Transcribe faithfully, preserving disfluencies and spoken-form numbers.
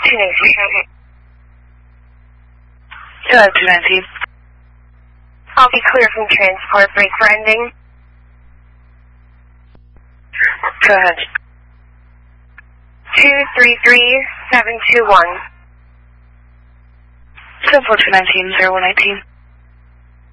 two nineteen. Hello, two nineteen. I'll be clear from transport, break for ending. Go ahead. two three three seven two one. seven four two nineteen, zero one nineteen.